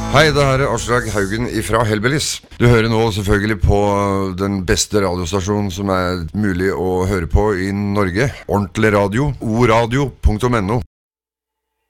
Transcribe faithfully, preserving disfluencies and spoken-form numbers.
Hei, det her er Aslak Haugen ifra Hellbillies. Du hører nå selvfølgelig på den beste radiostasjonen som er mulig å høre på i Norge. Ordentlig radio, oradio punktum no.